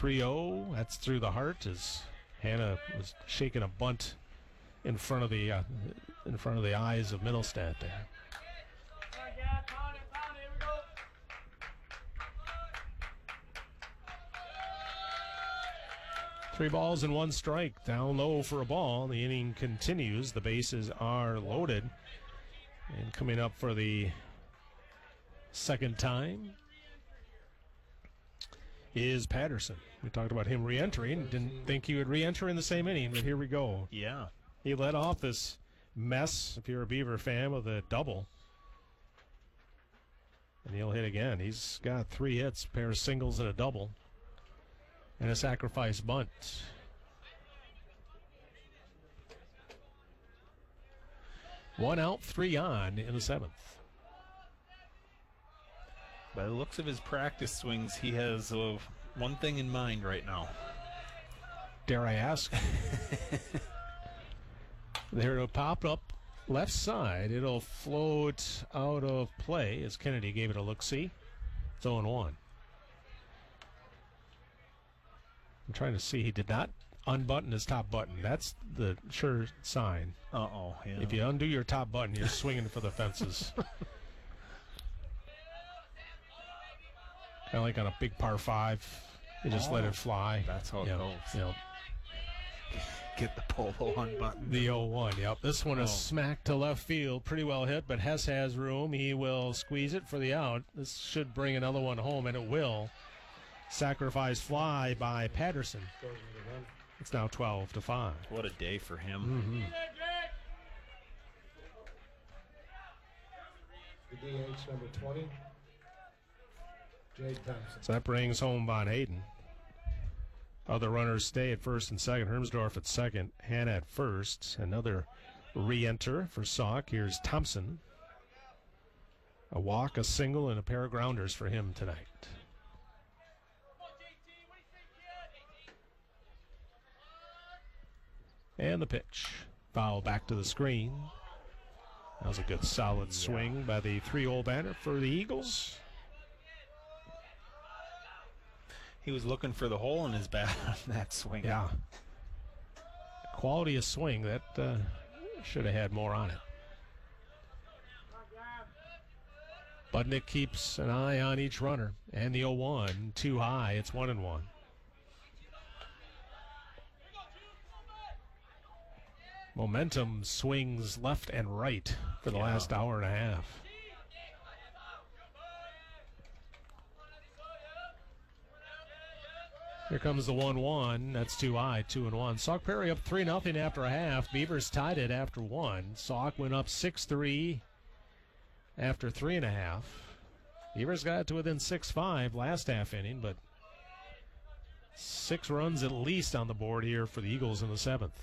3-0. That's through the heart as Hannah was shaking a bunt in front of the eyes of Middlestadt there. Three balls and one strike. Down low for a ball. The inning continues. The bases are loaded. And coming up for the second time is Patterson. We talked about him re-entering. Didn't think he would re-enter in the same inning, but here we go. Yeah. He led off this mess, if you're a Beaver fan, with a double. And he'll hit again. He's got 3 hits, a pair of singles and a double. And a sacrifice bunt. One out, 3 on in the 7th. By the looks of his practice swings, he has one thing in mind right now. Dare I ask? There it'll pop up left side. It'll float out of play as Kennedy gave it a look-see. It's 0-1. I'm trying to see. He did not unbutton his top button. That's the sure sign. Uh-oh. Yeah. If you undo your top button, you're swinging for the fences. Kind of like on a big par 5. You just let it fly. That's how it goes. Yep. Get the polo unbuttoned. The 0-1, yep. This one is smacked to left field. Pretty well hit, but Hess has room. He will squeeze it for the out. This should bring another one home, and it will. Sacrifice fly by Patterson. It's now 12-5. What a day for him. The DH number 20, Jade Thompson. So that brings home Von Hayden. Other runners stay at first and second. Hermsdorf at second. Hannah at first. Another re-enter for Sauk. Here's Thompson. A walk, a single, and a pair of grounders for him tonight. And the pitch. Foul back to the screen. That was a good solid swing by the 3-0 batter for the Eagles. He was looking for the hole in his bat on that swing. Yeah. Quality of swing. That should have had more on it. Budnick keeps an eye on each runner. And the 0-1 too high. It's 1-1. Momentum swings left and right for the last hour and a half. Here comes the 1-1. That's too high, 2-1. Sauk Prairie up 3-0 after a half. Beavers tied it after 1. Sauk went up 6-3 after 3.5. Beavers got to within 6-5 last half inning, but 6 runs at least on the board here for the Eagles in the 7th.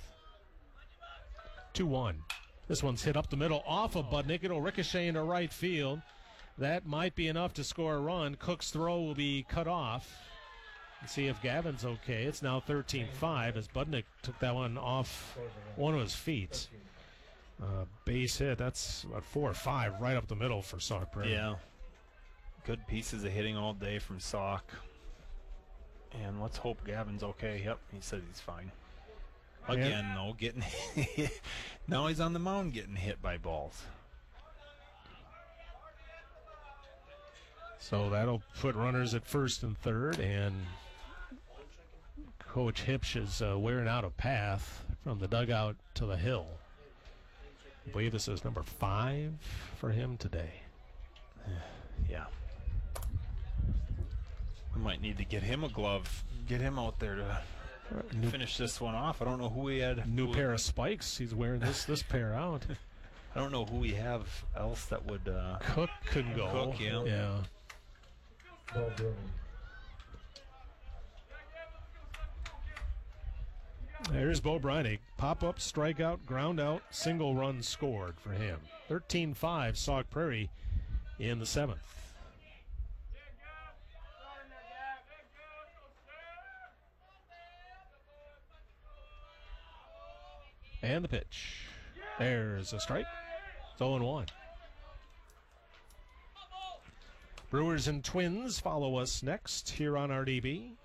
2-1. This one's hit up the middle off of Budnick. It'll ricochet into right field. That might be enough to score a run. Cook's throw will be cut off. Let's see if Gavin's okay. It's now 13-5 as Budnick took that one off one of his feet. Base hit. That's about 4 or 5 right up the middle for Sauk Prairie. Yeah. Good pieces of hitting all day from Sauk. And let's hope Gavin's okay. Yep, he said he's fine. Again, though, getting hit. Now he's on the mound getting hit by balls. So that'll put runners at first and third, and Coach Hipsch is wearing out a path from the dugout to the hill. I believe this is number 5 for him today. Yeah. We might need to get him a glove. Get him out there to finish this one off. I don't know who he had. New pair of spikes. He's wearing this pair out. I don't know who we have else that would. Cook could go. Cook, yeah. Yeah. There's Bo Breinig. Pop-up, strikeout, ground out, single run scored for him. 13-5 Sauk Prairie in the 7th. And the pitch. There's a strike. It's 0-1. Brewers and Twins follow us next here on RDB.